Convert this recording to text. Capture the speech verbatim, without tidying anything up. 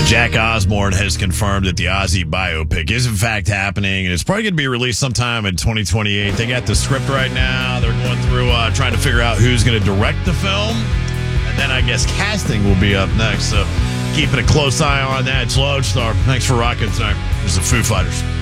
Jack Osborne has confirmed that the Ozzy biopic is in fact happening, and it's probably going to be released sometime in twenty twenty-eight. They got the script right now. They're going through uh, trying to figure out who's going to direct the film, and then I guess casting will be up next. So keeping a close eye on that. It's Lodestar. Thanks for rocking tonight. There's the Foo Fighters.